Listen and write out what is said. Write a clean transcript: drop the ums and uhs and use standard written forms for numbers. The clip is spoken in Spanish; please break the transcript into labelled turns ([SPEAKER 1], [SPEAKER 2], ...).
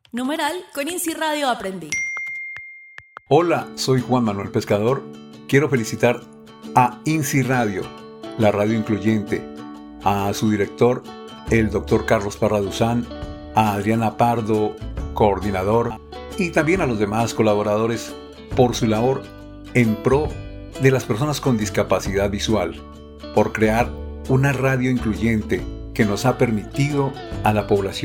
[SPEAKER 1] Numeral con INSI Radio aprendí.
[SPEAKER 2] Hola, soy Juan Manuel Pescador. Quiero felicitar a INSI Radio, la radio incluyente, a su director, el doctor Carlos Parra Duzán, a Adriana Pardo, coordinador, y también a los demás colaboradores por su labor en pro de las personas con discapacidad visual, por crear una radio incluyente que nos ha permitido a la población